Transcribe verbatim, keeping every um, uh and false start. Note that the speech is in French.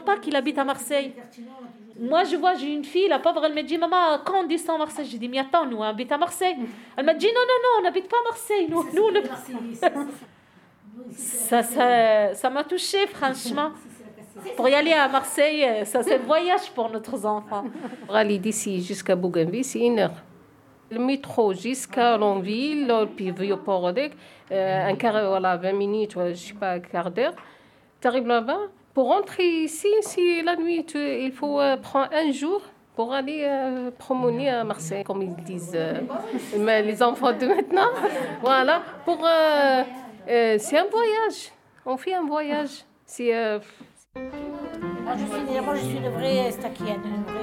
Pas qu'il habite à Marseille. Moi, je vois, j'ai une fille, la pauvre, elle me dit, maman, quand on descend à Marseille? J'ai dit, mais attends, nous, on habite à Marseille. Elle m'a dit, non, non, non, on n'habite pas à Marseille. Nous, nous, on ça, ça, ça m'a touchée, franchement. Pour y aller à Marseille, ça, c'est le voyage pour notre enfant. Pour aller d'ici jusqu'à Bougainville, c'est une heure. Le métro jusqu'à Longueville, puis Vieux-Port-Rodec, euh, un quart, voilà, vingt minutes, je ne sais pas, un quart d'heure. Tu arrives là-bas. Pour rentrer ici, c'est la nuit. Tu, il faut euh, prendre un jour pour aller euh, promener à Marseille, comme ils disent euh, mais les enfants de maintenant. Voilà. Pour, euh, euh, c'est un voyage. On fait un voyage. C'est... Euh... Moi, je suis, moi, je suis une vraie stakienne, une vraie